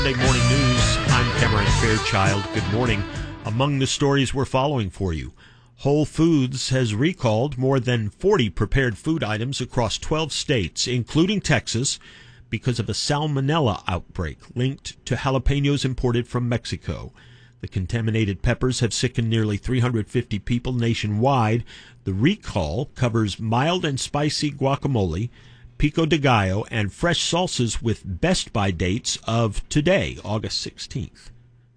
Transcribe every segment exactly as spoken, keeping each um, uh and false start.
Sunday Morning News, I'm Cameron Fairchild. Good morning. Among the stories we're following for you, Whole Foods has recalled more than forty prepared food items across twelve states, including Texas, because of a salmonella outbreak linked to jalapenos imported from Mexico. The contaminated peppers have sickened nearly three hundred fifty people nationwide. The recall covers mild and spicy guacamole, pico de gallo, and fresh salsas with best by dates of today, August sixteenth.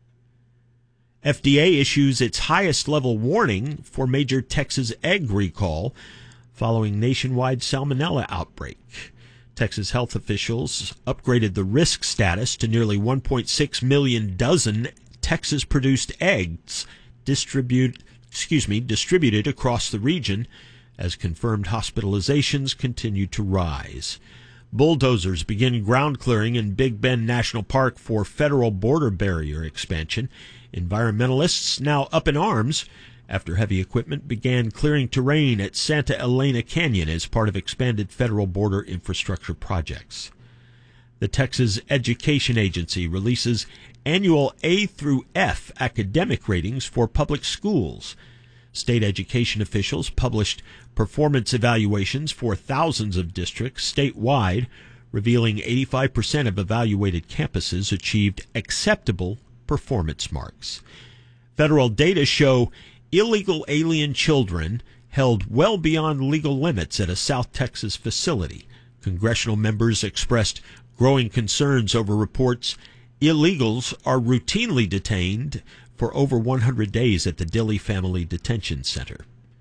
F D A issues its highest level warning for major Texas egg recall following nationwide salmonella outbreak. Texas health officials upgraded the risk status to nearly one point six million dozen Texas-produced eggs distribute, excuse me, distributed across the region as confirmed hospitalizations continue to rise. Bulldozers begin ground clearing in Big Bend National Park for federal border barrier expansion. Environmentalists now up in arms after heavy equipment began clearing terrain at Santa Elena Canyon as part of expanded federal border infrastructure projects. The Texas Education Agency releases annual A through F academic ratings for public schools. State education officials published performance evaluations for thousands of districts statewide, revealing eighty-five percent of evaluated campuses achieved acceptable performance marks. Federal data show illegal alien children held well beyond legal limits at a South Texas facility. Congressional members expressed growing concerns over reports illegals are routinely detained for over one hundred days at the Dilley Family Detention Center.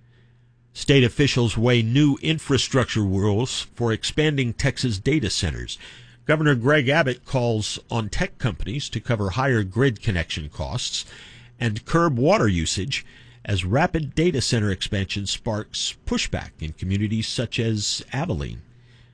State officials weigh new infrastructure rules for expanding Texas data centers. Governor Greg Abbott calls on tech companies to cover higher grid connection costs and curb water usage as rapid data center expansion sparks pushback in communities such as Abilene.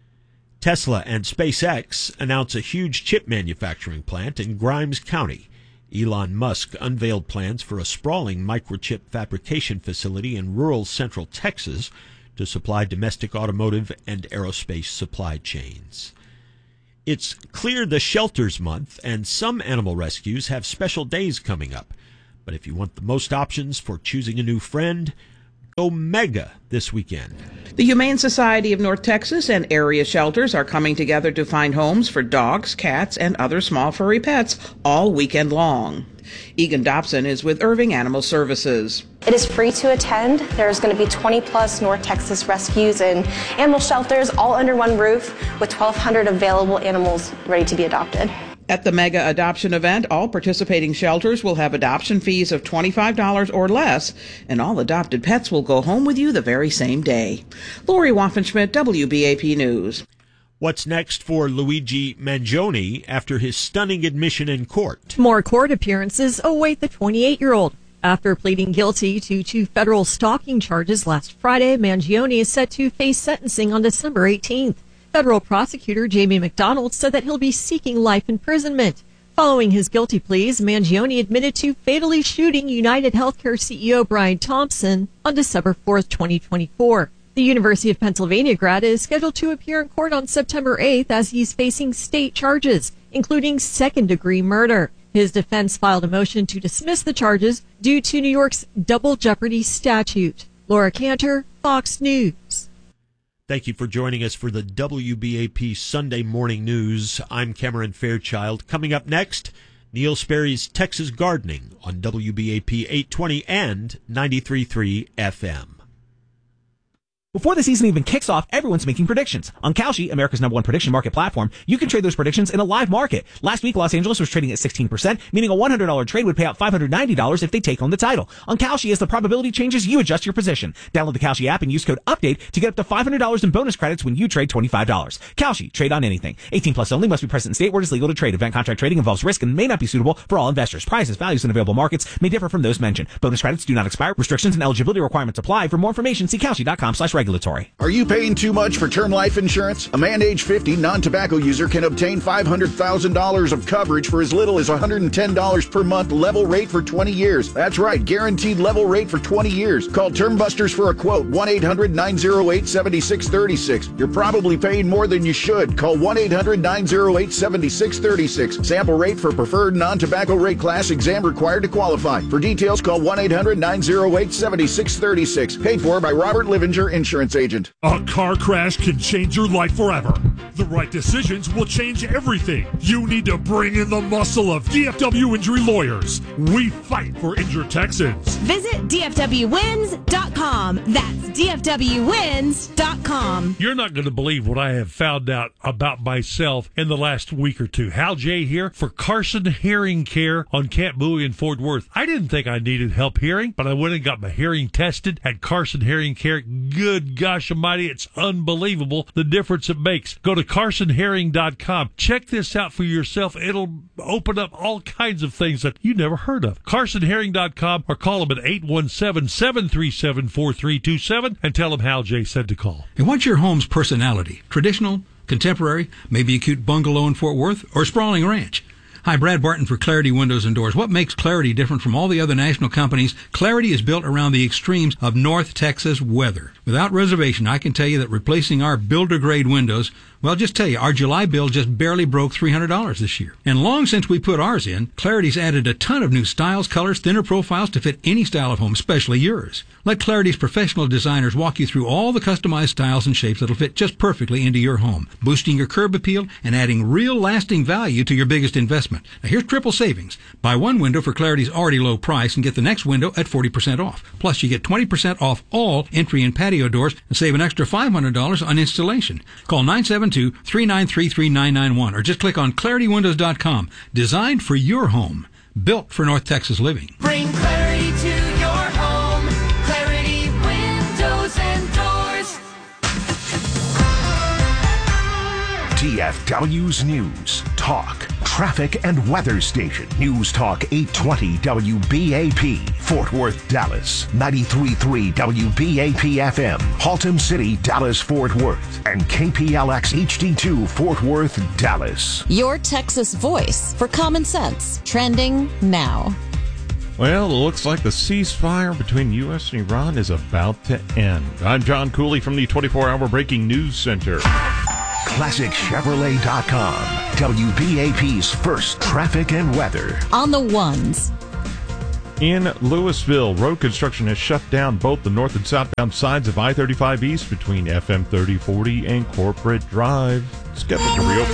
Tesla and SpaceX announce a huge chip manufacturing plant in Grimes County. Elon Musk unveiled plans for a sprawling microchip fabrication facility in rural central Texas to supply domestic automotive and aerospace supply chains. It's Clear the Shelters Month, and some animal rescues have special days coming up. But if you want the most options for choosing a new friend, go mega this weekend. The Humane Society of North Texas and area shelters are coming together to find homes for dogs, cats, and other small furry pets all weekend long. Egan Dobson is with Irving Animal Services. It is free to attend. There's going to be twenty plus North Texas rescues and animal shelters all under one roof with twelve hundred available animals ready to be adopted. At the mega adoption event, all participating shelters will have adoption fees of twenty-five dollars or less, and all adopted pets will go home with you the very same day. Lori Waffenschmidt, W B A P News. What's next for Luigi Mangione after his stunning admission in court? More court appearances await the twenty-eight-year-old. After pleading guilty to two federal stalking charges last Friday, Mangione is set to face sentencing on December eighteenth. Federal prosecutor Jamie McDonald said that he'll be seeking life imprisonment. Following his guilty pleas, Mangione admitted to fatally shooting United Healthcare C E O Brian Thompson on December fourth, twenty twenty-four. The University of Pennsylvania grad is scheduled to appear in court on September eighth as he's facing state charges, including second-degree murder. His defense filed a motion to dismiss the charges due to New York's double jeopardy statute. Laura Cantor, Fox News. Thank you for joining us for the W B A P Sunday Morning News. I'm Cameron Fairchild. Coming up next, Neil Sperry's Texas Gardening on W B A P eight twenty and ninety-three point three F M. Before the season even kicks off, everyone's making predictions. On Kalshi, America's number one prediction market platform, you can trade those predictions in a live market. Last week, Los Angeles was trading at sixteen percent, meaning a one hundred dollars trade would pay out five hundred ninety dollars if they take home the title. On Kalshi, as the probability changes, you adjust your position. Download the Kalshi app and use code UPDATE to get up to five hundred dollars in bonus credits when you trade twenty-five dollars. Kalshi, trade on anything. eighteen plus only, must be present in state where it is legal to trade. Event contract trading involves risk and may not be suitable for all investors. Prices, values, and available markets may differ from those mentioned. Bonus credits do not expire. Restrictions and eligibility requirements apply. For more information, see Kalshi dot com slash regulatory. Are you paying too much for term life insurance? A man age fifty, non-tobacco user can obtain five hundred thousand dollars of coverage for as little as one hundred ten dollars per month, level rate for twenty years. That's right, guaranteed level rate for twenty years. Call Term Busters for a quote, one eight hundred nine oh eight seven six three six. You're probably paying more than you should. Call one eight hundred nine oh eight seven six three six. Sample rate for preferred non-tobacco rate class, exam required to qualify. For details, call one eight hundred nine oh eight seven six three six. Paid for by Robert Livinger, insurance agent. A car crash can change your life forever. The right decisions will change everything. You need to bring in the muscle of D F W Injury Lawyers. We fight for injured Texans. Visit D F W wins dot com. That's D F W wins dot com. You're not going to believe what I have found out about myself in the last week or two. Hal J here for Carson Hearing Care on Camp Bowie in Fort Worth. I didn't think I needed help hearing, but I went and got my hearing tested at Carson Hearing Care. Good gosh almighty, it's unbelievable the difference it makes. Go to carson hearing dot com. Check this out for yourself. It'll open up all kinds of things that you never heard of. carson hearing dot com or call them at eight one seven, seven three seven, four three two seven and tell them Hal J said to call. And what's your home's personality? Traditional, contemporary, maybe a cute bungalow in Fort Worth, or sprawling ranch? Hi, Brad Barton for Clarity Windows and Doors. What makes Clarity different from all the other national companies? Clarity is built around the extremes of North Texas weather. Without reservation, I can tell you that replacing our builder-grade windows, well, just tell you, our July bill just barely broke three hundred dollars this year. And long since we put ours in, Clarity's added a ton of new styles, colors, thinner profiles to fit any style of home, especially yours. Let Clarity's professional designers walk you through all the customized styles and shapes that'll fit just perfectly into your home, boosting your curb appeal and adding real lasting value to your biggest investment. Now here's triple savings. Buy one window for Clarity's already low price and get the next window at forty percent off. Plus you get twenty percent off all entry and patio doors and save an extra five hundred dollars on installation. Call nine seven two, three nine three, three nine nine one or just click on clarity windows dot com. Designed for your home. Built for North Texas living. Bring clarity to your home. Clarity Windows and Doors. D F W's News, Talk, Traffic and Weather Station. News Talk eight twenty W B A P, Fort Worth, Dallas. ninety-three point three W B A P F M, Haltom City, Dallas, Fort Worth. And K P L X H D two, Fort Worth, Dallas. Your Texas voice for common sense. Trending now. Well, it looks like the ceasefire between U S and Iran is about to end. I'm John Cooley from the twenty-four hour Breaking News Center. Classic Chevrolet dot com, W B A P's first traffic and weather. On the ones. In Louisville, road construction has shut down both the north and southbound sides of I thirty-five East between F M thirty forty and Corporate Drive. Scheduled to reopen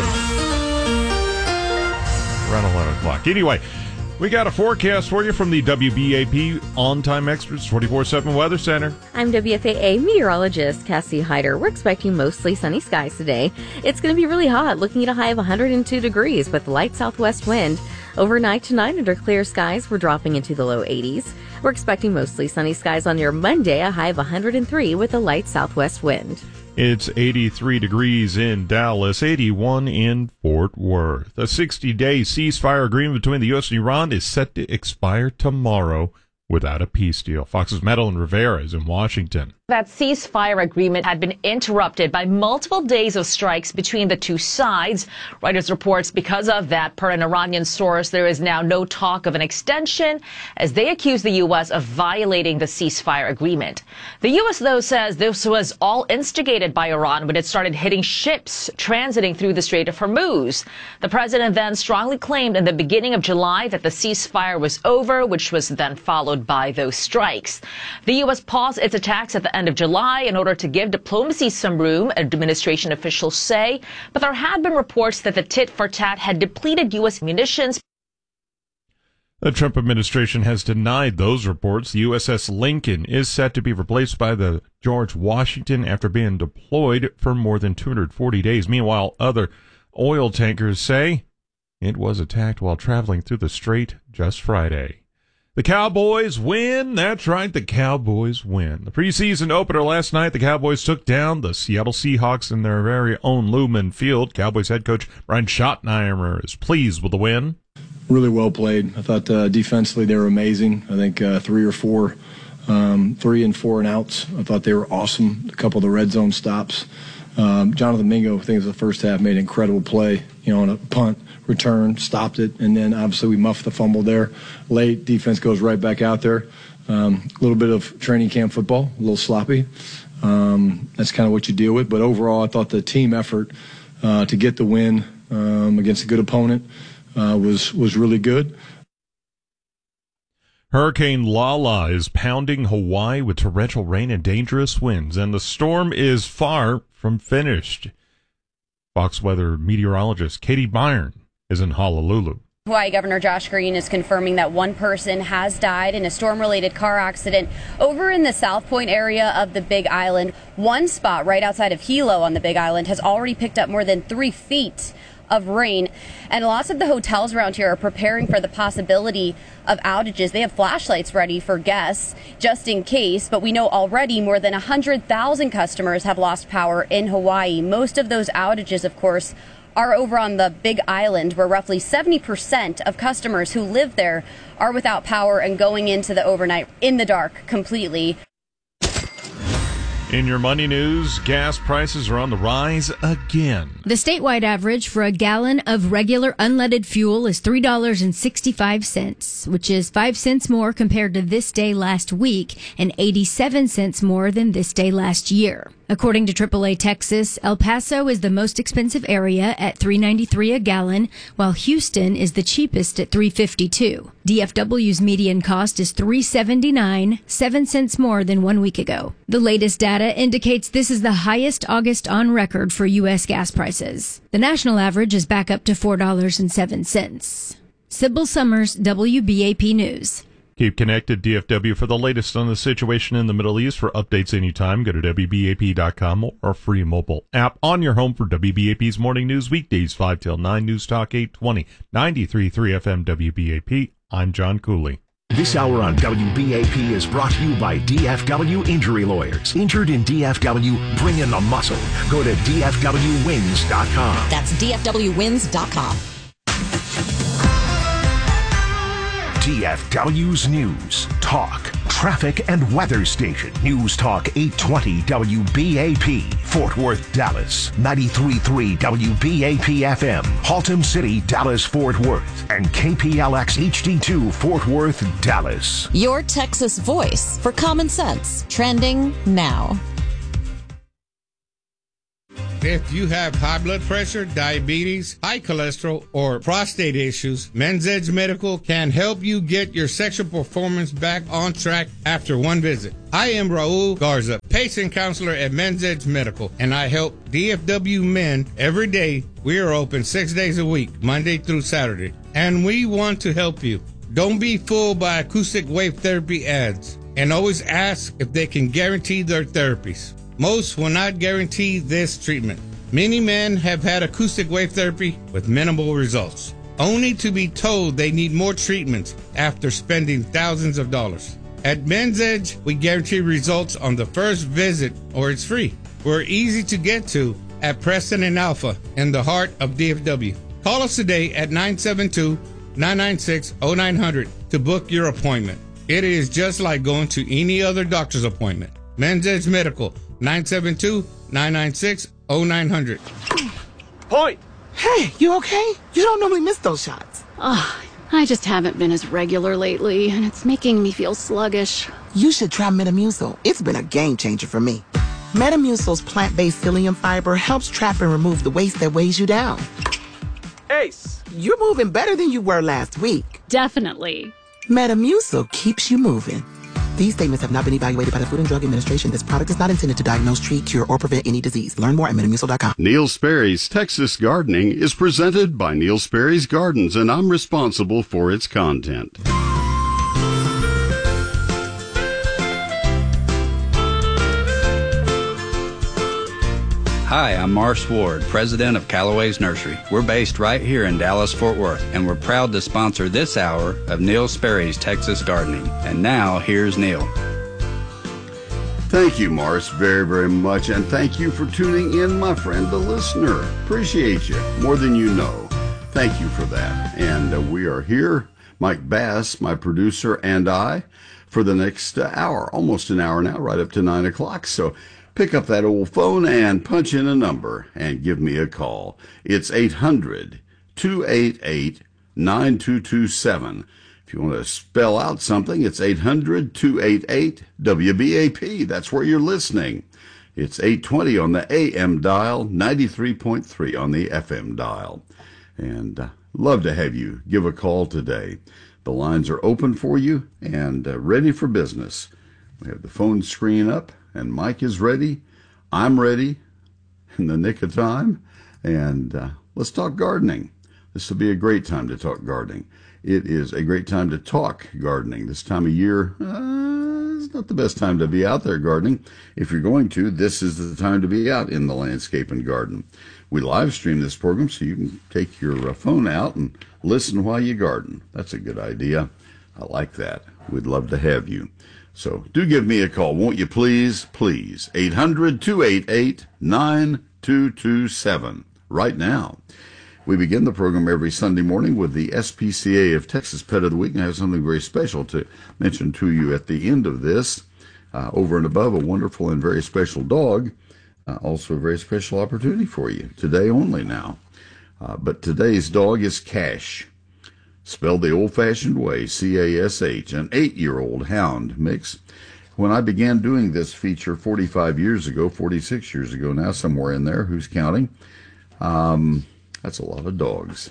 around eleven o'clock. Anyway, we got a forecast for you from the W B A P On-Time Experts twenty-four seven Weather Center. I'm W F A A meteorologist Cassie Hyder. We're expecting mostly sunny skies today. It's going to be really hot, looking at a high of one hundred two degrees with light southwest wind. Overnight tonight, under clear skies, we're dropping into the low eighties. We're expecting mostly sunny skies on your Monday, a high of one hundred three with a light southwest wind. It's eighty-three degrees in Dallas, eighty-one in Fort Worth. A sixty-day ceasefire agreement between the U S and Iran is set to expire tomorrow without a peace deal. Fox's Madeline Rivera is in Washington. That ceasefire agreement had been interrupted by multiple days of strikes between the two sides. Reuters reports because of that, per an Iranian source, there is now no talk of an extension as they accuse the U S of violating the ceasefire agreement. The U S, though, says this was all instigated by Iran when it started hitting ships transiting through the Strait of Hormuz. The president then strongly claimed in the beginning of July that the ceasefire was over, which was then followed by those strikes. The U S paused its attacks at the end of July in order to give diplomacy some room, administration officials say, but there had been reports that the tit-for-tat had depleted U S munitions. The Trump administration has denied those reports. The U S S Lincoln is set to be replaced by the George Washington after being deployed for more than two hundred forty days. Meanwhile, other oil tankers say it was attacked while traveling through the strait just Friday. The Cowboys win. That's right, the Cowboys win. The preseason opener last night, the Cowboys took down the Seattle Seahawks in their very own Lumen Field. Cowboys head coach Brian Schottenheimer is pleased with the win. Really well played. I thought uh, defensively they were amazing. I think uh, three or four um, three and four and outs. I thought they were awesome. A couple of the red zone stops. Um, Jonathan Mingo, I think it was the first half, made an incredible play, you know, on a punt, return, stopped it, and then obviously we muffed the fumble there. Late, defense goes right back out there. Um, a little bit of training camp football, a little sloppy. Um, that's kind of what you deal with. But overall, I thought the team effort uh, to get the win um, against a good opponent uh, was was really good. Hurricane Lala is pounding Hawaii with torrential rain and dangerous winds, and the storm is far from finished. Fox Weather meteorologist Katie Byrne is in Honolulu. Hawaii Governor Josh Green is confirming that one person has died in a storm-related car accident over in the South Point area of the Big Island. One spot right outside of Hilo on the Big Island has already picked up more than three feet of rain, and lots of the hotels around here are preparing for the possibility of outages. They have flashlights ready for guests just in case, but we know already more than one hundred thousand customers have lost power in Hawaii. Most of those outages, of course, are over on the Big Island, where roughly seventy percent of customers who live there are without power and going into the overnight in the dark completely. In your money news, gas prices are on the rise again. The statewide average for a gallon of regular unleaded fuel is three dollars and sixty-five cents, which is five cents more compared to this day last week and eighty-seven cents more than this day last year. According to triple A Texas, El Paso is the most expensive area at three dollars and ninety-three cents a gallon, while Houston is the cheapest at three dollars and fifty-two cents. D F W's median cost is three dollars and seventy-nine cents, seven cents more than one week ago. The latest data indicates this is the highest August on record for U S gas prices. The national average is back up to four dollars and seven cents. Sybil Summers, W B A P News. Keep connected, D F W, for the latest on the situation in the Middle East. For updates anytime, go to W B A P dot com or our free mobile app on your home for W B A P's morning news weekdays, five till nine, News Talk eight twenty, ninety-three point three F M W B A P. I'm John Cooley. This hour on W B A P is brought to you by D F W Injury Lawyers. Injured in D F W, bring in the muscle. Go to D F W wins dot com. That's D F W wins dot com. D F W's News, Talk, Traffic, and Weather Station. News Talk eight twenty W B A P, Fort Worth, Dallas. ninety-three point three W B A P F M, Haltom City, Dallas, Fort Worth. And K P L X H D two, Fort Worth, Dallas. Your Texas voice for common sense. Trending now. If you have high blood pressure, diabetes, high cholesterol, or prostate issues, Men's Edge Medical can help you get your sexual performance back on track after one visit. I am Raul Garza, patient counselor at Men's Edge Medical, and I help D F W men every day. We are open six days a week, Monday through Saturday, and we want to help you. Don't be fooled by acoustic wave therapy ads, and always ask if they can guarantee their therapies. Most will not guarantee this treatment. Many men have had acoustic wave therapy with minimal results, only to be told they need more treatments after spending thousands of dollars. At Men's Edge, we guarantee results on the first visit, or it's free. We're easy to get to at Preston and Alpha in the heart of D F W. Call us today at nine seven two, nine nine six, zero nine zero zero to book your appointment. It is just like going to any other doctor's appointment. Men's Edge Medical, nine seven two, nine nine six, zero nine zero zero. Point! Hey, you okay? You don't normally miss those shots. Oh, I just haven't been as regular lately, and it's making me feel sluggish. You should try Metamucil. It's been a game changer for me. Metamucil's plant-based psyllium fiber helps trap and remove the waste that weighs you down. Ace, you're moving better than you were last week. Definitely. Metamucil keeps you moving. These statements have not been evaluated by the Food and Drug Administration. This product is not intended to diagnose, treat, cure, or prevent any disease. Learn more at metamucil dot com. Neil Sperry's Texas Gardening is presented by Neil Sperry's Gardens, and I'm responsible for its content. Hi, I'm Mars Ward, president of Callaway's Nursery. We're based right here in Dallas, Fort Worth, and we're proud to sponsor this hour of Neil Sperry's Texas Gardening. And now, here's Neil. Thank you, Morris, very, very much, and thank you for tuning in, my friend, the listener. Appreciate you more than you know. Thank you for that. And uh, we are here, Mike Bass, my producer, and I, for the next uh, hour, almost an hour now, right up to nine o'clock. So pick up that old phone and punch in a number and give me a call. It's eight hundred, two eight eight, nine two two seven. If you want to spell out something, it's eight hundred, two eight eight, W B A P. That's where you're listening. It's eight twenty on the A M dial, ninety-three point three on the F M dial. And uh, love to have you give a call today. The lines are open for you and uh, ready for business. We have the phone screen up, and Mike is ready. I'm ready in the nick of time. And uh, let's talk gardening. This will be a great time to talk gardening. It is a great time to talk gardening. This time of year, uh, it's not the best time to be out there gardening. If you're going to, this is the time to be out in the landscape and garden. We live stream this program so you can take your uh, phone out and listen while you garden. That's a good idea. I like that. We'd love to have you. So do give me a call, won't you please? Please. eight hundred, two eight eight, nine two two seven. Right now. We begin the program every Sunday morning with the S P C A of Texas Pet of the Week, and I have something very special to mention to you at the end of this. Uh, over and above a wonderful and very special dog, uh, also a very special opportunity for you, today only now. Uh, but today's dog is Cash, spelled the old-fashioned way, C A S H, an eight-year-old hound mix. When I began doing this feature forty-five years ago, forty-six years ago now, somewhere in there, who's counting? Um... That's a lot of dogs.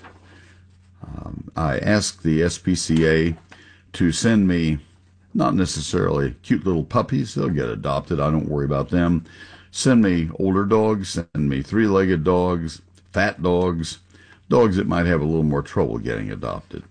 Um, I asked the S P C A to send me, not necessarily cute little puppies. They'll get adopted. I don't worry about them. Send me older dogs. Send me three-legged dogs, fat dogs, dogs that might have a little more trouble getting adopted.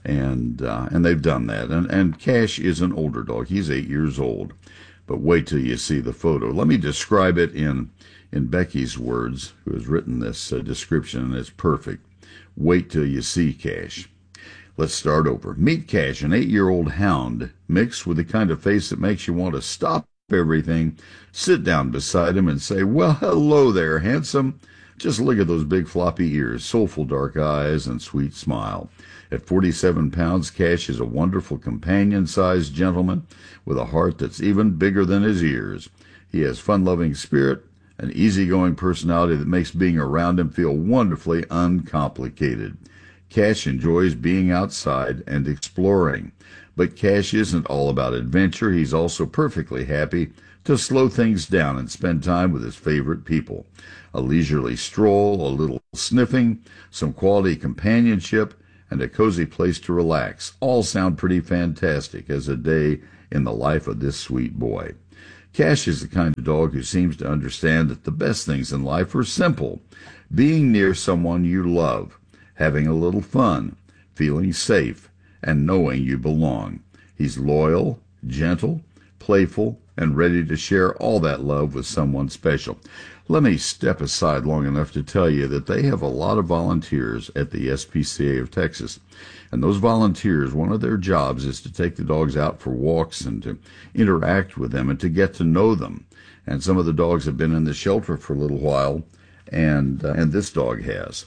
And uh, and they've done that. And, and Cash is an older dog. He's eight years old. But wait till you see the photo. Let me describe it in... in Becky's words, who has written this uh, description, and it's perfect. Wait till you see Cash. Let's start over. Meet Cash, an eight-year-old hound, mixed with the kind of face that makes you want to stop everything, sit down beside him, and say, well, hello there, handsome. Just look at those big floppy ears, soulful dark eyes, and sweet smile. At forty-seven pounds, Cash is a wonderful companion-sized gentleman with a heart that's even bigger than his ears. He has fun-loving spirit, an easygoing personality that makes being around him feel wonderfully uncomplicated. Cash enjoys being outside and exploring. But Cash isn't all about adventure. He's also perfectly happy to slow things down and spend time with his favorite people. A leisurely stroll, a little sniffing, some quality companionship, and a cozy place to relax all sound pretty fantastic as a day in the life of this sweet boy. Cash is the kind of dog who seems to understand that the best things in life are simple. Being near someone you love, having a little fun, feeling safe, and knowing you belong. He's loyal, gentle, playful, and ready to share all that love with someone special. Let me step aside long enough to tell you that they have a lot of volunteers at the S P C A of Texas. And those volunteers, one of their jobs is to take the dogs out for walks and to interact with them and to get to know them. And some of the dogs have been in the shelter for a little while, and uh, and this dog has.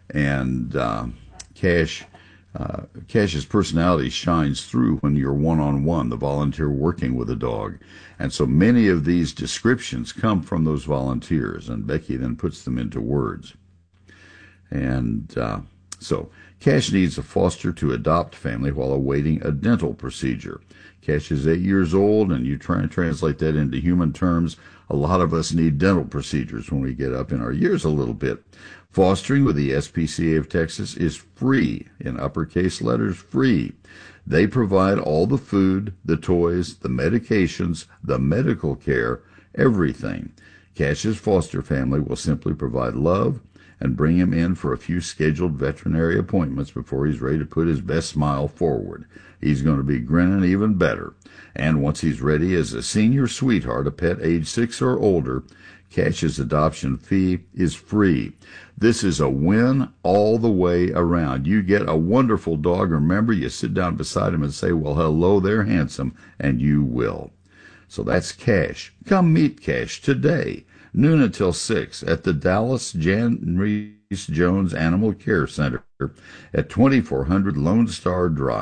And uh, Cash, uh, Cash's personality shines through when you're one-on-one, the volunteer working with a dog. And so many of these descriptions come from those volunteers, and Becky then puts them into words. And uh, so Cash needs a foster to adopt family while awaiting a dental procedure. Cash is eight years old, and you try and translate that into human terms. A lot of us need dental procedures when we get up in our years a little bit. Fostering with the S P C A of Texas is free, in uppercase letters, free. They provide all the food, the toys, the medications, the medical care, everything. Cash's foster family will simply provide love and bring him in for a few scheduled veterinary appointments before he's ready to put his best smile forward. He's going to be grinning even better. And once he's ready as a senior sweetheart, a pet age six or older, Cash's adoption fee is free. This is a win all the way around. You get a wonderful dog. Remember, you sit down beside him and say, well, hello there, handsome, and you will. So that's Cash. Come meet Cash today, noon until six, at the Dallas Jan Reese Jones Animal Care Center at twenty-four hundred Lone Star Drive.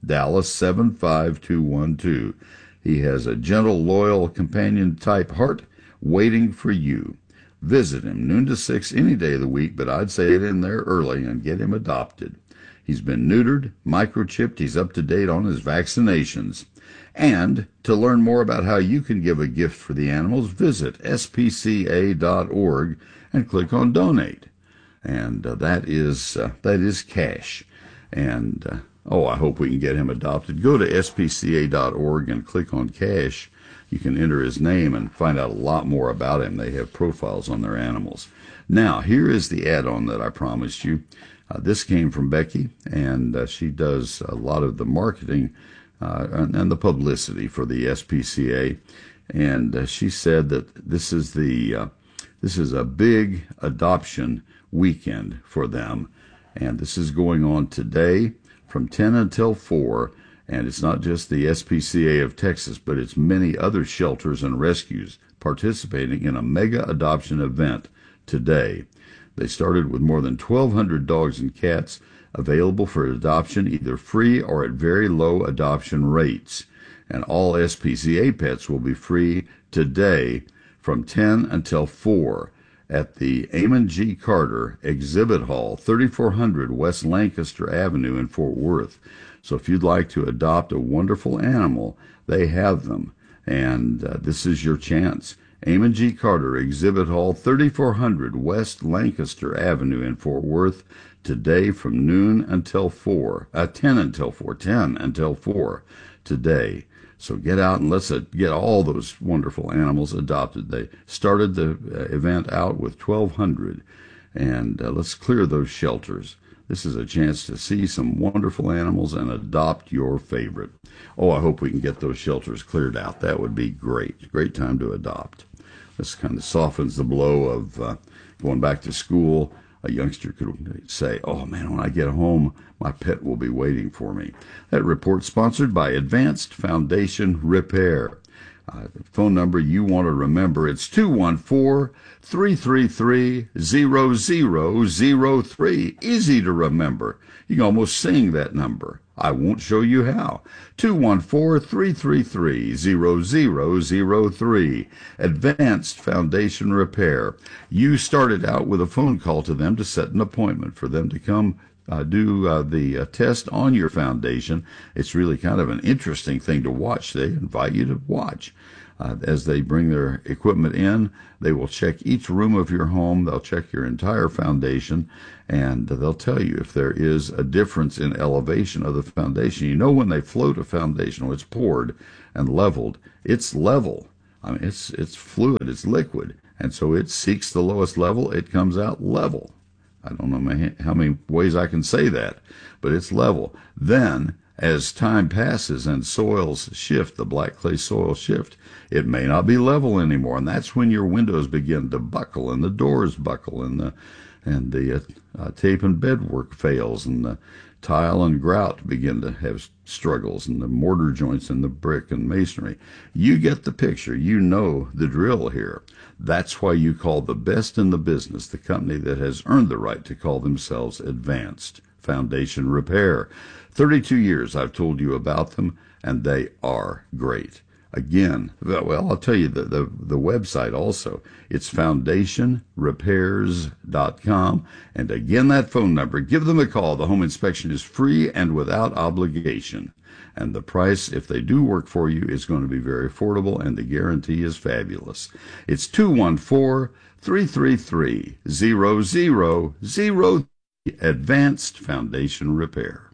Dallas seven five two one two. He has a gentle, loyal, companion-type heart waiting for you. Visit him noon to six any day of the week, but I'd say it in there early and get him adopted. He's been neutered, microchipped, he's up to date on his vaccinations. And to learn more about how you can give a gift for the animals, visit S P C A dot org and click on Donate. And uh, that is uh, that is cash. And, uh, oh, I hope we can get him adopted. Go to S P C A dot org and click on Cash. You can enter his name and find out a lot more about him. They have profiles on their animals. Now, here is the add-on that I promised you. Uh, this came from Becky, and uh, she does a lot of the marketing uh, and, and the publicity for the S P C A. And uh, she said that this is the uh, this is a big adoption weekend for them, and this is going on today from ten until four. And it's not just the S P C A of Texas, but it's many other shelters and rescues participating in a mega adoption event today. They started with more than twelve hundred dogs and cats available for adoption, either free or at very low adoption rates. And all S P C A pets will be free today from ten until four at the Amon G. Carter Exhibit Hall, thirty-four hundred West Lancaster Avenue in Fort Worth. So if you'd like to adopt a wonderful animal, they have them. And uh, this is your chance. Amon G. Carter Exhibit Hall, thirty-four hundred West Lancaster Avenue in Fort Worth, today from noon until four, uh, ten until four, ten until four today. So get out and let's uh, get all those wonderful animals adopted. They started the uh, event out with twelve hundred, and uh, let's clear those shelters. This is a chance to see some wonderful animals and adopt your favorite. Oh, I hope we can get those shelters cleared out. That would be great. Great time to adopt. This kind of softens the blow of uh, going back to school. A youngster could say, oh man, when I get home, my pet will be waiting for me. That report sponsored by Advanced Foundation Repair. Uh, the phone number you want to remember, it's two one four, three three three, zero zero zero three. Easy to remember. You can almost sing that number. I won't show you how. two one four, three three three, zero zero zero three. Advanced Foundation Repair. You started out with a phone call to them to set an appointment for them to come Uh, do uh, the uh, test on your foundation. It's really kind of an interesting thing to watch. They invite you to watch. Uh, as they bring their equipment in, they will check each room of your home. They'll check your entire foundation, and they'll tell you if there is a difference in elevation of the foundation. You know when they float a foundation, when it's poured and leveled, it's level. I mean, it's it's fluid, it's liquid, and so it seeks the lowest level. It comes out level. I don't know how many ways I can say that, but it's level. Then, as time passes and soils shift, the black clay soil shift, it may not be level anymore, and that's when your windows begin to buckle and the doors buckle and the and the uh, uh, tape and bedwork fails and the tile and grout begin to have struggles and the mortar joints and the brick and masonry. You get the picture. You know the drill here. That's why you call the best in the business the company that has earned the right to call themselves Advanced Foundation Repair. thirty-two years I've told you about them, and they are great. Again, well, I'll tell you the, the, the website also. It's foundation repairs dot com. And again, that phone number. Give them a call. The home inspection is free and without obligation. And the price, if they do work for you, is going to be very affordable, and the guarantee is fabulous. It's two one four, three three three, zero zero zero three, Advanced Foundation Repair.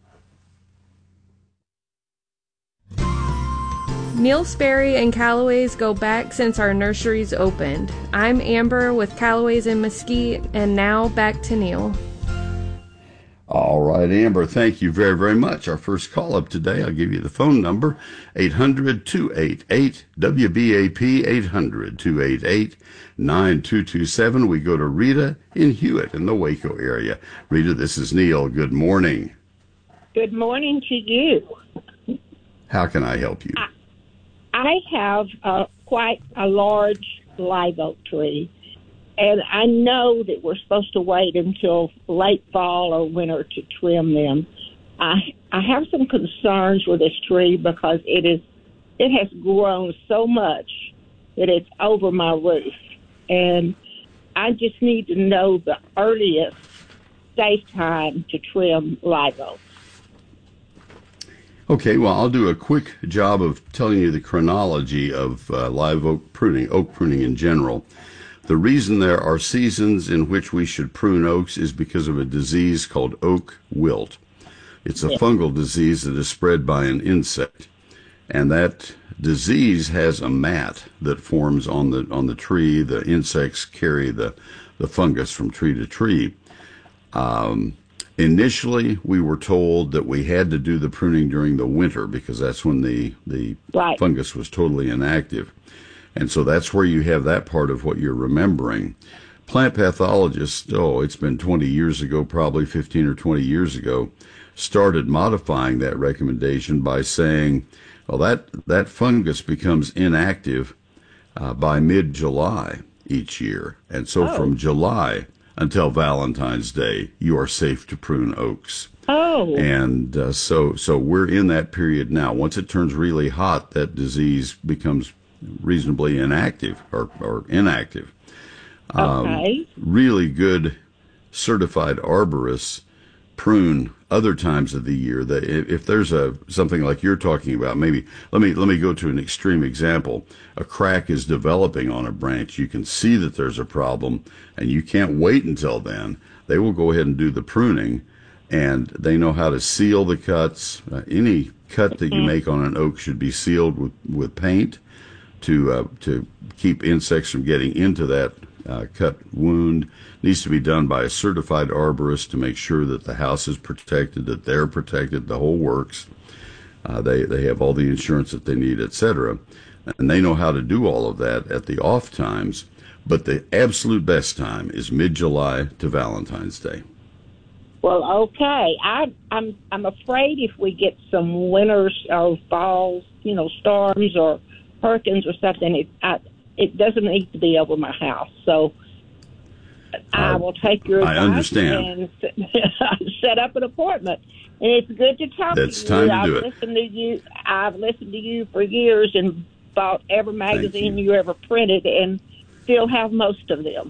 Neil Sperry and Callaway's go back since our nurseries opened. I'm Amber with Callaway's in Mesquite, and now back to Neil. All right, Amber, thank you very, very much. Our first call up today, I'll give you the phone number, eight hundred, two eight eight, W B A P, eight hundred, two eight eight, nine two two seven. We go to Rita in Hewitt in the Waco area. Rita, this is Neil. Good morning. Good morning to you. How can I help you? I, I have uh, quite a large live oak tree, and I know that we're supposed to wait until late fall or winter to trim them. I I have some concerns with this tree because it is it has grown so much that it's over my roof, and I just need to know the earliest safe time to trim live oaks. Okay, well, I'll do a quick job of telling you the chronology of uh, live oak pruning, oak pruning in general. The reason there are seasons in which we should prune oaks is because of a disease called oak wilt. It's a fungal disease that is spread by an insect, and that disease has a mat that forms on the on the tree. The insects carry the, the fungus from tree to tree. Um, initially, we were told that we had to do the pruning during the winter because that's when the, the right. fungus was totally inactive. And so that's where you have that part of what you're remembering. Plant pathologists, oh, it's been twenty years ago, probably fifteen or twenty years ago, started modifying that recommendation by saying, well, that, that fungus becomes inactive uh, by mid-July each year. And so Oh. from July until Valentine's Day, you are safe to prune oaks. Oh. And uh, so so we're in that period now. Once it turns really hot, that disease becomes reasonably inactive or, or inactive. Okay. Um, really good certified arborists prune other times of the year. That if, if there's a something like you're talking about, maybe let me let me go to an extreme example. A crack is developing on a branch. You can see that there's a problem, and you can't wait until then. They will go ahead and do the pruning, and they know how to seal the cuts. Uh, any cut that you make on an oak should be sealed with, with paint to uh, to keep insects from getting into that uh, cut wound. Needs to be done by a certified arborist to make sure that the house is protected, that they're protected, the whole works. Uh, they they have all the insurance that they need, et cetera, and they know how to do all of that at the off times. But the absolute best time is mid-July to Valentine's Day. Well, okay. I, I'm I'm afraid if we get some winters or falls, you know, storms or hurricanes or something, it I, it doesn't need to be over my house. So I Uh, will take your I advice understand. and set up an appointment. And it's good to talk It's to time you. to I've do it. listened to you. I've listened to you for years and bought every magazine you. you ever printed, and still have most of them.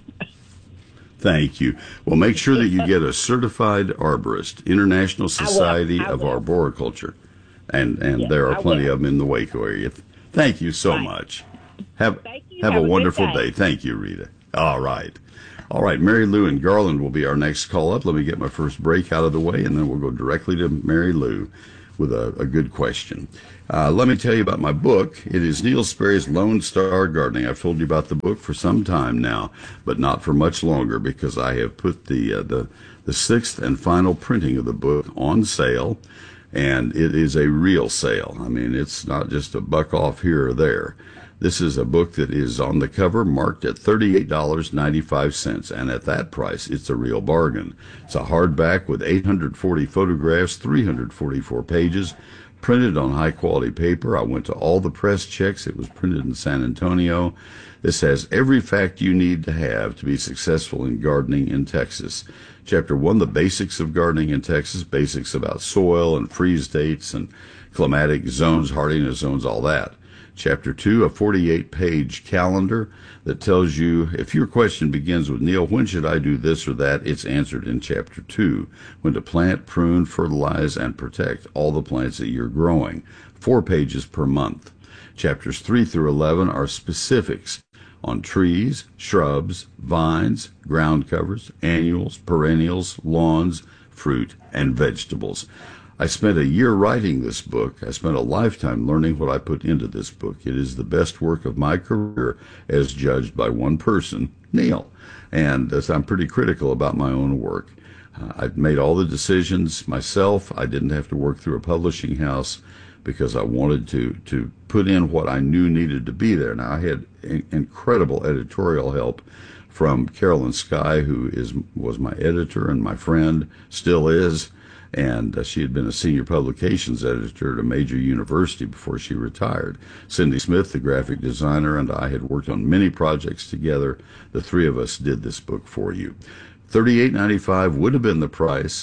Thank you. Well, make sure that you get a certified arborist, International Society I of will. Arboriculture, and and Yes, there are I plenty will. of them in the Waco area. Thank you so much. Have you. have, Have a a good wonderful day. day. Thank you, Rita. All right. All right, Mary Lou and Garland will be our next call up. Let me get my first break out of the way, and then we'll go directly to Mary Lou with a, a good question. Uh, let me tell you about my book. It is Neil Sperry's Lone Star Gardening. I've told you about the book for some time now, but not for much longer because I have put the uh, the the sixth and final printing of the book on sale, and it is a real sale. I mean, it's not just a buck off here or there. This is a book that is on the cover marked at thirty-eight dollars and ninety-five cents, and at that price, it's a real bargain. It's a hardback with eight hundred forty photographs, three hundred forty-four pages, printed on high-quality paper. I went to all the press checks. It was printed in San Antonio. This has every fact you need to have to be successful in gardening in Texas. Chapter one, the basics of gardening in Texas, basics about soil and freeze dates and climatic zones, hardiness zones, all that. Chapter two, a forty-eight page calendar that tells you if your question begins with, Neil, when should I do this or that? It's answered in Chapter two, when to plant, prune, fertilize, and protect all the plants that you're growing. Four pages per month. Chapters three through eleven are specifics on trees, shrubs, vines, ground covers, annuals, perennials, lawns, fruit, and vegetables. I spent a year writing this book. I spent a lifetime learning what I put into this book. It is the best work of my career as judged by one person, Neil. And uh, I'm pretty critical about my own work. Uh, I've made all the decisions myself. I didn't have to work through a publishing house because I wanted to, to put in what I knew needed to be there. Now, I had in- incredible editorial help from Carolyn Sky, who is was my editor and my friend, still is. And uh, she had been a senior publications editor at a major university before she retired. Cindy Smith, the graphic designer, and I had worked on many projects together. The three of us did this book for you. thirty-eight ninety-five would have been the price,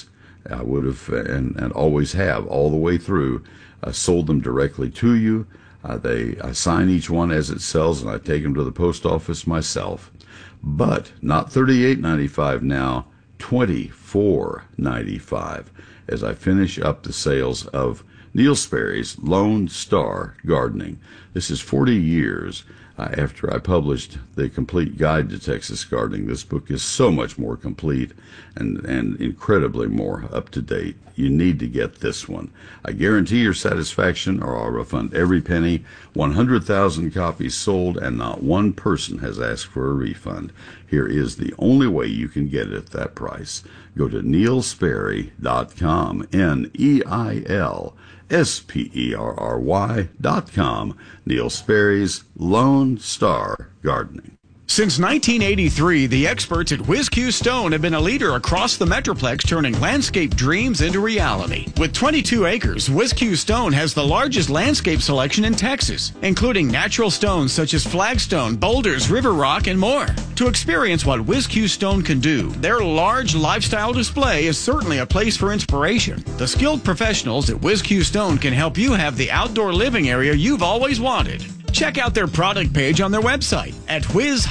I would have, and, and always have, all the way through, uh, sold them directly to you. Uh, they I sign each one as it sells, and I take them to the post office myself. But not thirty-eight ninety-five now, twenty-four ninety-five, as I finish up the sales of Neil Sperry's Lone Star Gardening. This is forty years uh, after I published the complete guide to Texas gardening. This book is so much more complete and, and incredibly more up to date. You need to get this one. I guarantee your satisfaction, or I'll refund every penny. one hundred thousand copies sold, and not one person has asked for a refund. Here is the only way you can get it at that price. Go to neil sperry dot com, N E I L S P E R R Y dot com. Neil Sperry's Lone Star Gardening. Since nineteen eighty-three, the experts at Whiz Q Stone have been a leader across the Metroplex, turning landscape dreams into reality. With twenty-two acres, Whiz Q Stone has the largest landscape selection in Texas, including natural stones such as flagstone, boulders, river rock, and more. To experience what Whiz Q Stone can do, their large lifestyle display is certainly a place for inspiration. The skilled professionals at Whiz Q Stone can help you have the outdoor living area you've always wanted. Check out their product page on their website at whiz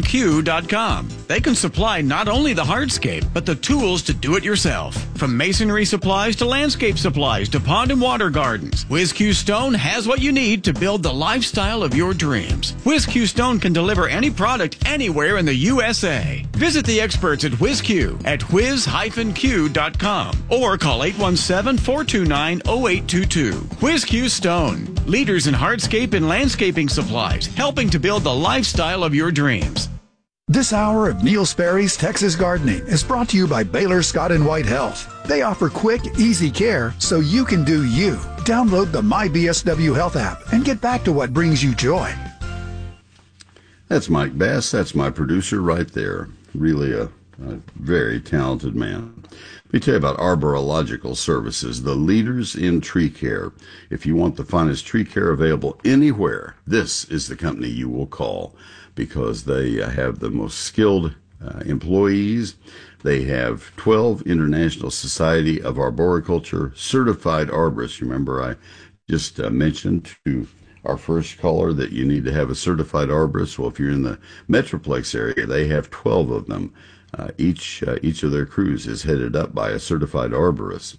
q dot com. They can supply not only the hardscape, but the tools to do it yourself. From masonry supplies to landscape supplies to pond and water gardens, Whiz Q Stone has what you need to build the lifestyle of your dreams. Whiz Q Stone can deliver any product anywhere in the U S A. Visit the experts at Whiz Q at whiz q dot com or call eight one seven, four two nine, zero eight two two. Whiz Q Stone, leaders in hardscape and landscape supplies, helping to build the lifestyle of your dreams. This hour of Neil Sperry's Texas Gardening is brought to you by Baylor Scott and White Health. They offer quick, easy care so you can do you. Download the My B S W Health app and get back to what brings you joy. That's Mike Bass. That's my producer right there. Really a, a very talented man. Let me tell you about Arborological Services, the leaders in tree care. If you want the finest tree care available anywhere, this is the company you will call, because they have the most skilled uh, employees. They have twelve International Society of Arboriculture certified arborists. Remember, I just uh, mentioned to our first caller that you need to have a certified arborist. Well, if you're in the Metroplex area, they have twelve of them. Uh, each uh, each of their crews is headed up by a certified arborist,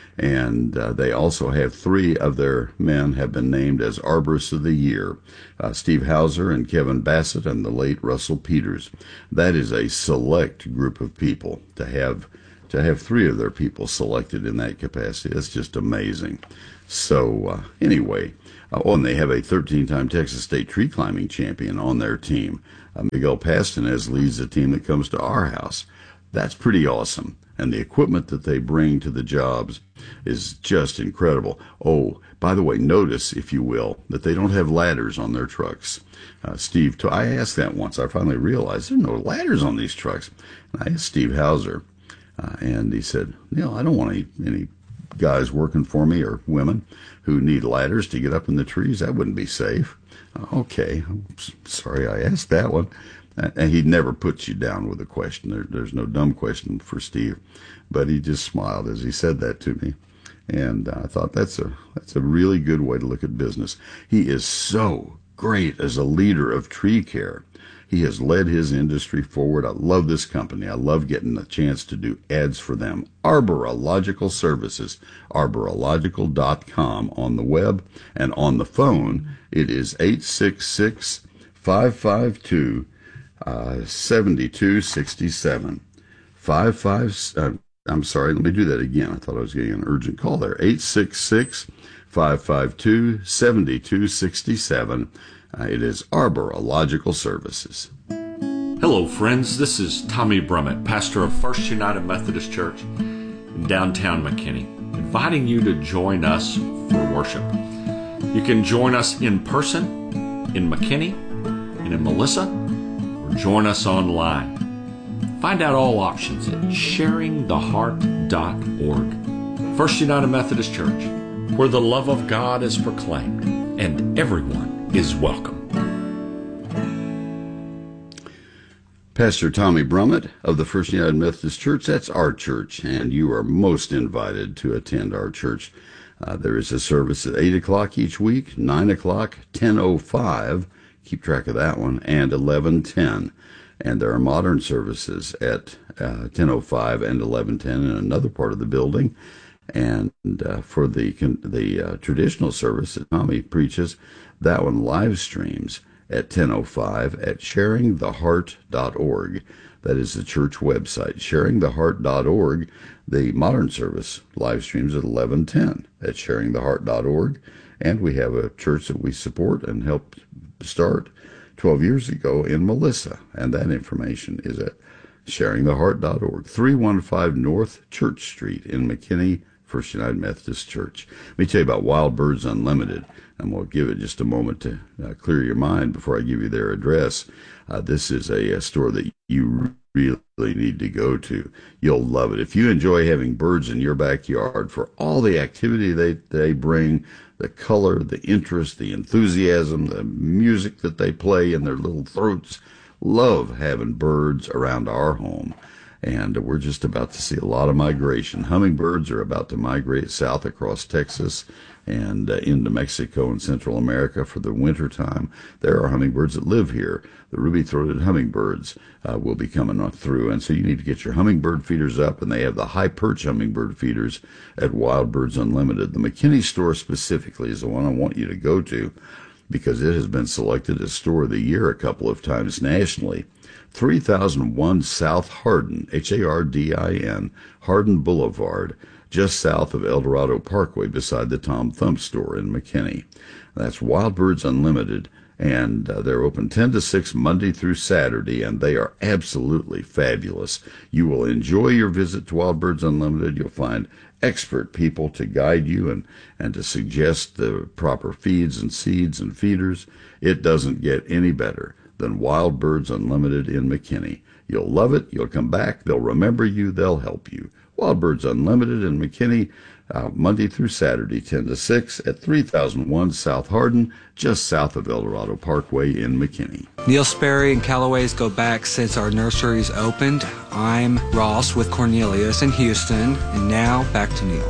and uh, they also have three of their men have been named as Arborists of the Year, uh, Steve Hauser and Kevin Bassett and the late Russell Peters. That is a select group of people to have to have three of their people selected in that capacity. That's just amazing. So uh, anyway, uh, oh, and they have a thirteen-time Texas State tree climbing champion on their team. Uh, Miguel Pastanez leads the team that comes to our house. That's pretty awesome. And the equipment that they bring to the jobs is just incredible. Oh, by the way, notice, if you will, that they don't have ladders on their trucks. Uh, Steve, t- I asked that once. I finally realized there are no ladders on these trucks. And I asked Steve Hauser, uh, and he said, Neil, I don't want any, any guys working for me or women who need ladders to get up in the trees. That wouldn't be safe. Okay, I'm sorry I asked that one. And he never puts you down with a question. There, there's no dumb question for Steve. But he just smiled as he said that to me. And I thought that's a that's a really good way to look at business. He is so great as a leader of tree care. He has led his industry forward. I love this company. I love getting the chance to do ads for them. Arborological Services, arborological dot com on the web, and on the phone, it is eight six six, five five two, seven two six seven. Five five, uh, I'm sorry, let me do that again. I thought I was getting an urgent call there. eight six six, five five two, seven two six seven. Uh, it is Arborological Services. Hello, friends. This is Tommy Brummett, pastor of First United Methodist Church in downtown McKinney, inviting you to join us for worship. You can join us in person in McKinney and in Melissa, or join us online. Find out all options at sharing the heart dot org. First United Methodist Church, where the love of God is proclaimed and everyone is welcome. Pastor Tommy Brummett of the First United Methodist Church. That's our church, and you are most invited to attend our church. Uh, there is a service at eight o'clock each week, nine o'clock, ten oh five, keep track of that one, and eleven ten. And there are modern services at uh, ten oh five and eleven ten in another part of the building. And uh, for the the uh, traditional service that Tommy preaches, that one live streams at ten oh five at sharing the heart dot org. That is the church website, sharing the heart dot org. The modern service live streams at eleven ten at sharing the heart dot org. And we have a church that we support and helped start twelve years ago in Melissa. And that information is at sharing the heart dot org, three one five North Church Street in McKinney, First United Methodist Church. Let me tell you about Wild Birds Unlimited. I'm going to give it just a moment to uh, clear your mind before I give you their address. Uh, this is a, a store that you really need to go to. You'll love it. If you enjoy having birds in your backyard, for all the activity they, they bring, the color, the interest, the enthusiasm, the music that they play in their little throats, love having birds around our home. And we're just about to see a lot of migration. Hummingbirds are about to migrate south across Texas and uh, into Mexico and Central America for the winter time. There are hummingbirds that live here. The ruby-throated hummingbirds uh, will be coming on through. And so you need to get your hummingbird feeders up, and they have the high-perch hummingbird feeders at Wild Birds Unlimited. The McKinney store specifically is the one I want you to go to because it has been selected as Store of the Year a couple of times nationally. three thousand one South Hardin, H A R D I N, Hardin Boulevard, just south of El Dorado Parkway beside the Tom Thumb store in McKinney. That's Wild Birds Unlimited, and uh, they're open ten to six Monday through Saturday, and they are absolutely fabulous. You will enjoy your visit to Wild Birds Unlimited. You'll find expert people to guide you and, and to suggest the proper feeds and seeds and feeders. It doesn't get any better than Wild Birds Unlimited in McKinney. You'll love it. You'll come back. They'll remember you. They'll help you. Wild Birds Unlimited in McKinney, uh, Monday through Saturday, ten to six at three thousand one South Hardin, just south of El Dorado Parkway in McKinney. Neil Sperry and Callaway's go back since our nurseries opened. I'm Ross with Cornelius in Houston, and now back to Neil.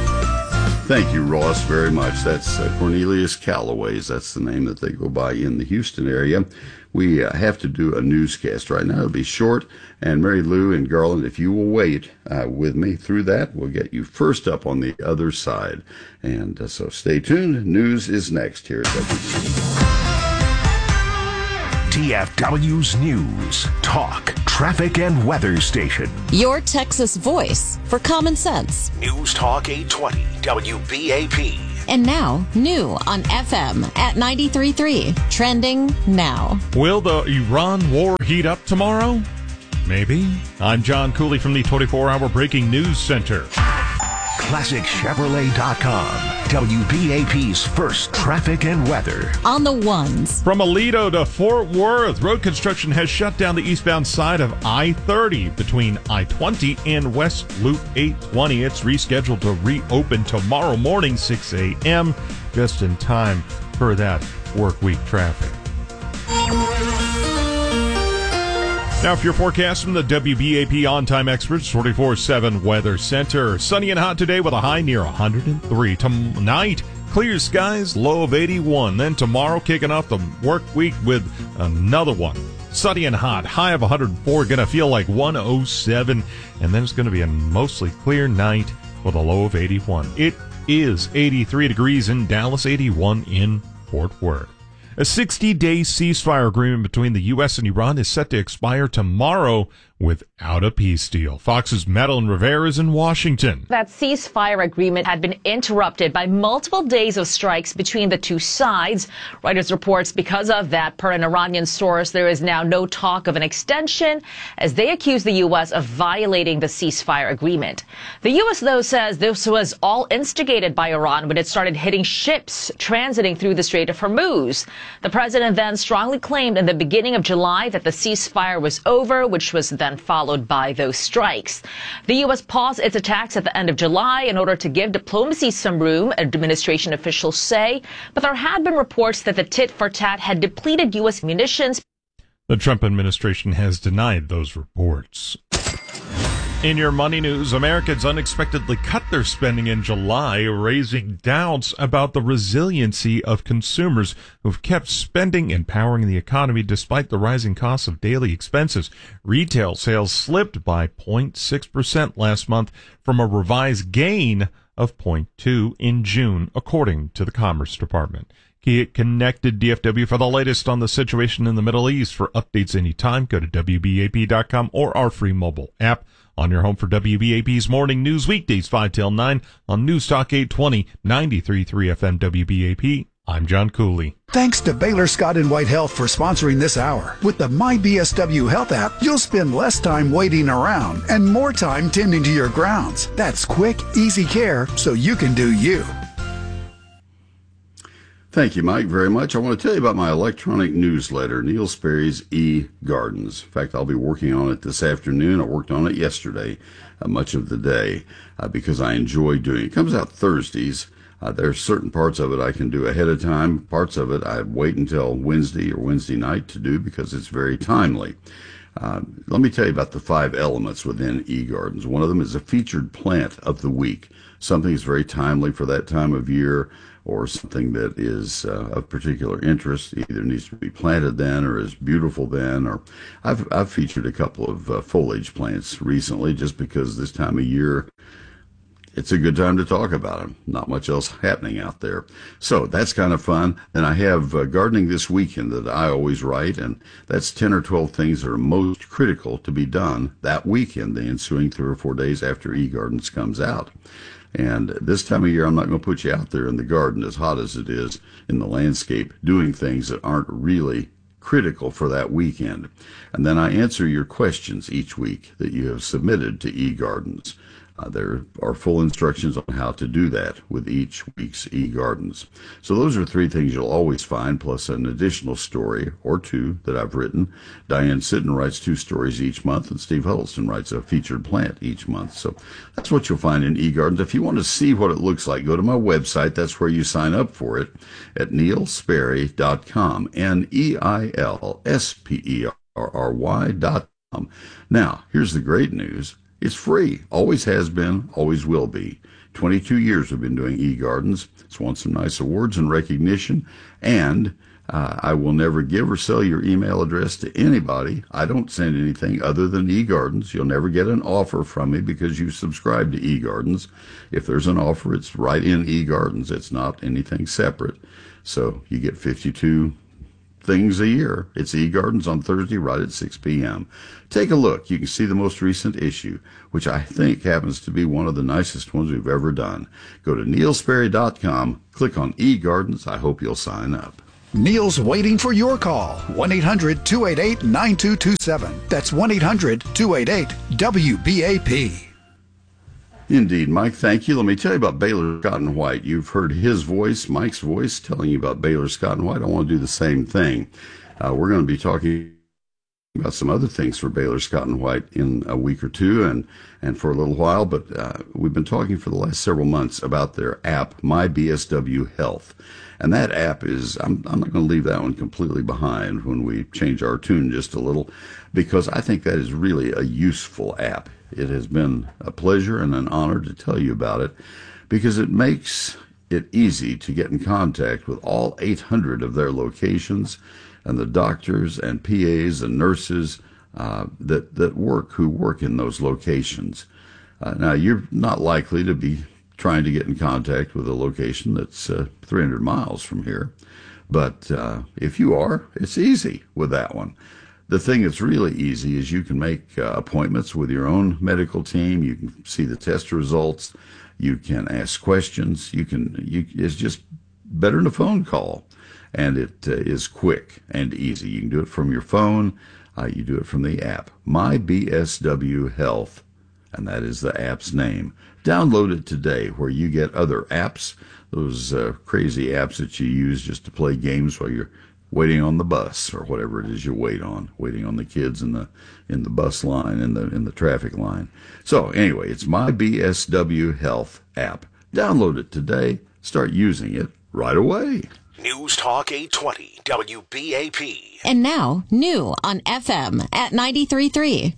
Thank you, Ross, very much. That's uh, Cornelius Callaway's. That's the name that they go by in the Houston area. We uh, have to do a newscast right now. It'll be short. And Mary Lou and Garland, if you will wait uh, with me through that, we'll get you first up on the other side. And uh, so stay tuned. News is next here at W B A P. T F W's News, Talk, Traffic, and Weather Station. Your Texas voice for common sense. News Talk eight twenty W B A P. And now, new on F M at ninety-three point three. Trending now. Will the Iran war heat up tomorrow? Maybe. I'm John Cooley from the twenty-four hour Breaking News Center. Classic Chevrolet dot com. W B A P's first traffic and weather. On the ones. From Aledo to Fort Worth, road construction has shut down the eastbound side of I thirty between I twenty and West Loop eight twenty. It's rescheduled to reopen tomorrow morning, six a.m., just in time for that work week traffic. Now, for your forecast from the W B A P On-Time Experts twenty-four seven Weather Center. Sunny and hot today with a high near one hundred three. Tonight, clear skies, low of eighty-one. Then tomorrow, kicking off the work week with another one. Sunny and hot, high of one hundred four, going to feel like one oh seven. And then it's going to be a mostly clear night with a low of eighty-one. It is eighty-three degrees in Dallas, eighty-one in Fort Worth. A sixty-day ceasefire agreement between the U S and Iran is set to expire tomorrow without a peace deal. Fox's Madeline Rivera is in Washington. That ceasefire agreement had been interrupted by multiple days of strikes between the two sides. Reuters reports because of that, per an Iranian source, there is now no talk of an extension as they accuse the U S of violating the ceasefire agreement. The U S, though, says this was all instigated by Iran when it started hitting ships transiting through the Strait of Hormuz. The president then strongly claimed in the beginning of July that the ceasefire was over, which was then followed by those strikes. The U S paused its attacks at the end of July in order to give diplomacy some room, administration officials say, but there had been reports that the tit-for-tat had depleted U S munitions. The Trump administration has denied those reports. In your money news, Americans unexpectedly cut their spending in July, raising doubts about the resiliency of consumers who've kept spending and powering the economy despite the rising costs of daily expenses. Retail sales slipped by zero point six percent last month from a revised gain of zero point two in June, according to the Commerce Department. Get connected, D F W, for the latest on the situation in the Middle East. For updates anytime, go to W B A P dot com or our free mobile app. On your home for W B A P's morning news weekdays five till nine on News Talk eight twenty, ninety-three point three F M W B A P. I'm John Cooley. Thanks to Baylor Scott and White Health for sponsoring this hour. With the My B S W Health app, you'll spend less time waiting around and more time tending to your grounds. That's quick, easy care so you can do you. Thank you, Mike, very much. I want to tell you about my electronic newsletter, Neil Sperry's eGardens. In fact, I'll be working on it this afternoon. I worked on it yesterday, uh, much of the day, uh, because I enjoy doing it. It comes out Thursdays. Uh, there are certain parts of it I can do ahead of time. Parts of it I wait until Wednesday or Wednesday night to do because it's very timely. Uh, let me tell you about the five elements within eGardens. One of them is a featured plant of the week, something that's very timely for that time of year, or something that is uh, of particular interest, either needs to be planted then or is beautiful then. Or I've I've featured a couple of uh, foliage plants recently just because this time of year it's a good time to talk about them. Not much else happening out there. So that's kind of fun. And I have uh, Gardening This Weekend that I always write, and that's ten or twelve things that are most critical to be done that weekend, the ensuing three or four days after eGardens comes out. And this time of year, I'm not going to put you out there in the garden, as hot as it is in the landscape, doing things that aren't really critical for that weekend. And then I answer your questions each week that you have submitted to eGardens. Uh, there are full instructions on how to do that with each week's eGardens. So those are three things you'll always find, plus an additional story or two that I've written. Diane Sitten writes two stories each month, and Steve Huddleston writes a featured plant each month. So that's what you'll find in eGardens. If you want to see what it looks like, go to my website. That's where you sign up for it at neil sperry dot com, N E I L S P E R R Y dot com. Now, here's the great news. It's free. Always has been, always will be. twenty-two years we've been doing eGardens. It's won some nice awards and recognition. And uh, I will never give or sell your email address to anybody. I don't send anything other than eGardens. You'll never get an offer from me because you subscribe to eGardens. If there's an offer, it's right in eGardens. It's not anything separate. So you get fifty-two things a year. It's eGardens on Thursday right at six p.m. Take a look. You can see the most recent issue, which I think happens to be one of the nicest ones we've ever done. Go to neil sperry dot com, click on eGardens. I hope you'll sign up. Neil's waiting for your call. one eight hundred two eight eight nine two two seven. That's one eight hundred two eight eight W B A P. Indeed, Mike, thank you. Let me tell you about Baylor Scott and White. You've heard his voice, Mike's voice, telling you about Baylor Scott and White. I want to do the same thing. Uh, we're going to be talking about some other things for Baylor Scott and White in a week or two and, and for a little while, but uh, we've been talking for the last several months about their app, My B S W Health. And that app is, I'm, I'm not going to leave that one completely behind when we change our tune just a little, because I think that is really a useful app. It has been a pleasure and an honor to tell you about it because it makes it easy to get in contact with all eight hundred of their locations and the doctors and P As and nurses uh, that, that work, who work in those locations. Uh, now, you're not likely to be trying to get in contact with a location that's uh, three hundred miles from here, but uh, if you are, it's easy with that one. The thing that's really easy is you can make uh, appointments with your own medical team. You can see the test results. You can ask questions. You can. You, it's just better than a phone call, and it uh, is quick and easy. You can do it from your phone. Uh, you do it from the app, My B S W Health, and that is the app's name. Download it today, where you get other apps, those uh, crazy apps that you use just to play games while you're waiting on the bus or whatever it is you wait on, waiting on the kids in the in the bus line, in the in the traffic line. So anyway, it's My B S W Health app. Download it today. Start using it. right away. News Talk eight twenty W B A P. And now, new on F M at ninety-three point three.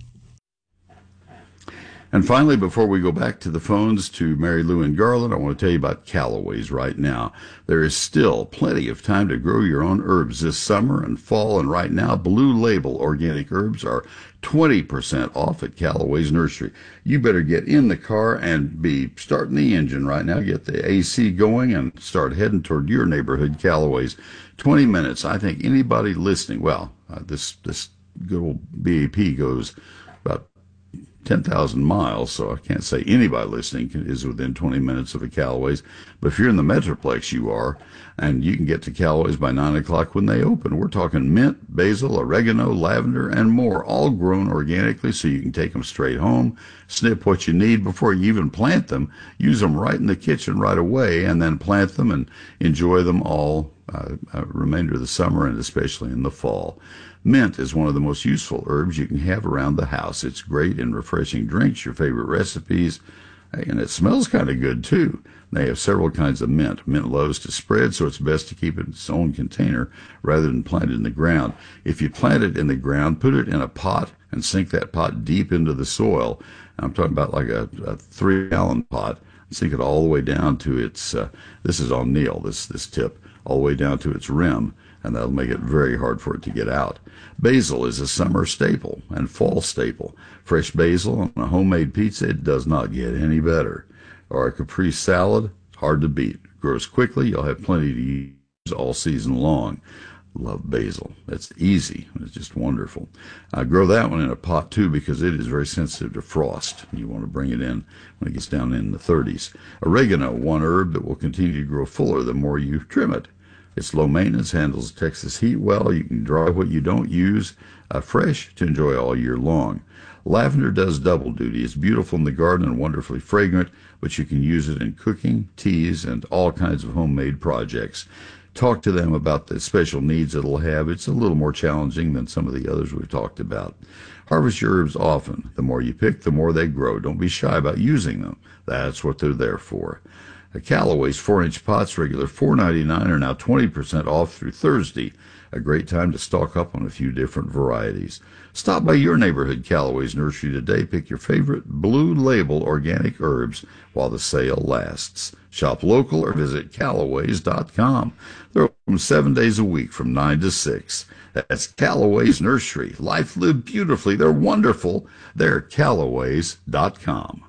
And finally, before we go back to the phones to Mary Lou in Garland, I want to tell you about Callaway's right now. There is still plenty of time to grow your own herbs this summer and fall, and right now, Blue Label organic herbs are twenty percent off at Callaway's Nursery. You better get in the car and be starting the engine right now, get the A C going, and start heading toward your neighborhood Callaway's. twenty minutes. I think anybody listening, well, uh, this, this good old B A P goes about ten thousand miles, so I can't say anybody listening can, is within twenty minutes of a Callaway's. But if you're in the Metroplex, you are, and you can get to Callaway's by nine o'clock when they open. We're talking mint, basil, oregano, lavender, and more, all grown organically, so you can take them straight home, snip what you need before you even plant them, use them right in the kitchen right away, and then plant them and enjoy them all uh, uh, remainder of the summer and especially in the fall. Mint is one of the most useful herbs you can have around the house. It's great in refreshing drinks, your favorite recipes, and it smells kind of good too. They have several kinds of mint. Mint loves to spread, so it's best to keep it in its own container rather than plant it in the ground. If you plant it in the ground, put it in a pot and sink that pot deep into the soil. I'm talking about like a, a three-gallon pot. Sink it all the way down to its, uh, this is on Neil, this, this tip, all the way down to its rim, and that'll make it very hard for it to get out. Basil is a summer staple and fall staple. Fresh basil on a homemade pizza, it does not get any better. Or a caprese salad, hard to beat. Grows quickly, you'll have plenty to use all season long. Love basil. It's easy. It's just wonderful. Uh, grow that one in a pot too because it is very sensitive to frost. You want to bring it in when it gets down in the thirties. Oregano, one herb that will continue to grow fuller the more you trim it. It's low maintenance, handles Texas heat well. You can dry what you don't use uh, fresh to enjoy all year long. Lavender does double duty. It's beautiful in the garden and wonderfully fragrant, but you can use it in cooking, teas, and all kinds of homemade projects. Talk to them about the special needs it'll have. It's a little more challenging than some of the others we've talked about. Harvest your herbs often. The more you pick, the more they grow. Don't be shy about using them. That's what they're there for. A Callaway's four-inch pots, regular four ninety-nine, are now twenty percent off through Thursday. A great time to stock up on a few different varieties. Stop by your neighborhood Callaway's Nursery today. Pick your favorite Blue Label organic herbs while the sale lasts. Shop local or visit Callaways dot com. They're open seven days a week from nine to six. That's Callaway's Nursery. Life lived beautifully. They're wonderful. They're Callaways dot com.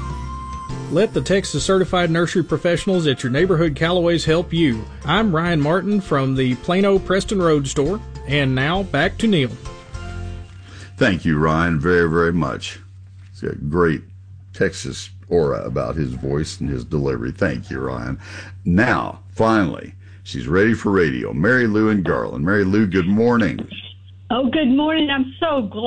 Let the Texas Certified Nursery Professionals at your neighborhood Callaways help you. I'm Ryan Martin from the Plano Preston Road Store. And now, back to Neil. Thank you, Ryan, very, very much. He's got a great Texas aura about his voice and his delivery. Thank you, Ryan. Now, finally, she's ready for radio. Mary Lou in Garland. Mary Lou, good morning. Oh, good morning. I'm so glad.